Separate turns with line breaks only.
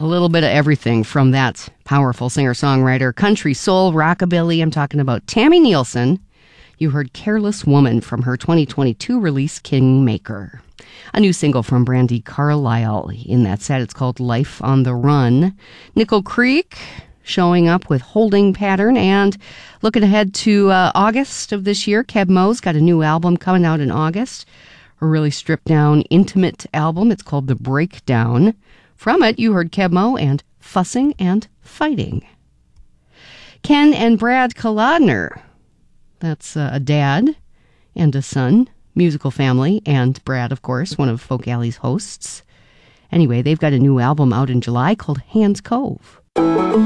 A little bit of everything from that powerful singer-songwriter. Country, soul, rockabilly. I'm talking about Tammy Nielsen. You heard Careless Woman from her 2022 release, Kingmaker. A new single from Brandi Carlile in that set. It's called Life on the Run. Nickel Creek showing up with Holding Pattern. And looking ahead to August of this year, Keb Mo's got a new album coming out in August. A really stripped-down, intimate album. It's called The Breakdown. From it, you heard Keb Mo and Fussing and Fighting. Ken and Brad Kolodner. That's a dad and a son, musical family, and Brad, of course, one of Folk Alley's hosts. Anyway, they've got a new album out in July called Hands Cove.